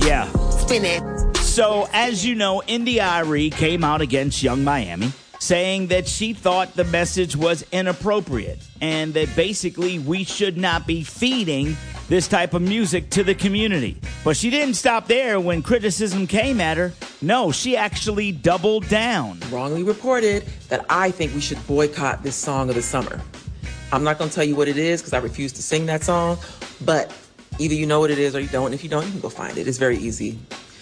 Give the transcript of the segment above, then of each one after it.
Yeah. Spin it. So, as you know, India.Arie came out against Young Miami, saying that she thought the message was inappropriate and that basically we should not be feeding this type of music to the community. But she didn't stop there when criticism came at her. No, she actually doubled down. Wrongly reported that I think we should boycott this song of the summer. I'm not going to tell you what it is because I refuse to sing that song, but either you know what it is or you don't. If you don't, you can go find it. It's very easy.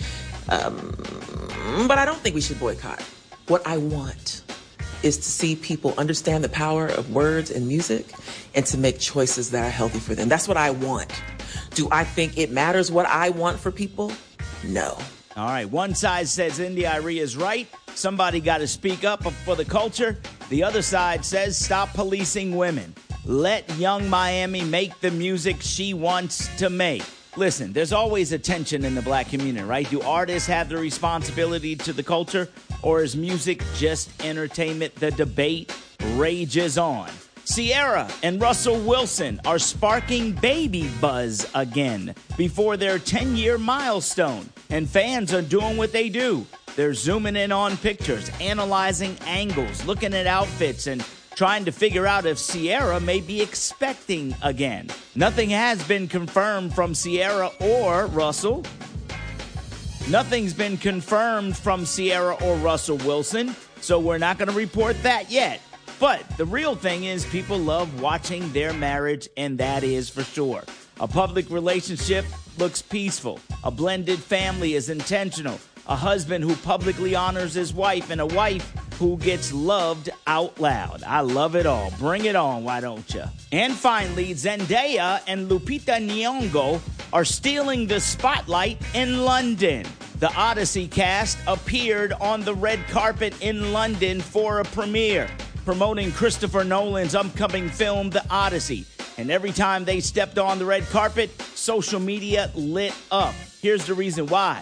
But I don't think we should boycott. What I want is to see people understand the power of words and music and to make choices that are healthy for them. That's what I want. Do I think it matters what I want for people? No. All right, one side says India.Arie is right. Somebody got to speak up for the culture. The other side says stop policing women. Let Young Miami make the music she wants to make. Listen, there's always a tension in the black community, right? Do artists have the responsibility to the culture, or is music just entertainment? The debate rages on. Ciara and Russell Wilson are sparking baby buzz again before their 10-year milestone, and fans are doing what they do. They're zooming in on pictures, analyzing angles, looking at outfits, and trying to figure out if Ciara may be expecting again. Nothing has been confirmed from Ciara or Russell. Nothing's been confirmed from Ciara or Russell Wilson, so we're not going to report that yet. But the real thing is people love watching their marriage, and that is for sure. A public relationship looks peaceful. A blended family is intentional. A husband who publicly honors his wife, and a wife who gets loved out loud. I love it all. Bring it on, why don't you? And finally, Zendaya and Lupita Nyong'o are stealing the spotlight in London. The Odyssey cast appeared on the red carpet in London for a premiere, promoting Christopher Nolan's upcoming film, The Odyssey. And every time they stepped on the red carpet, social media lit up. Here's the reason why.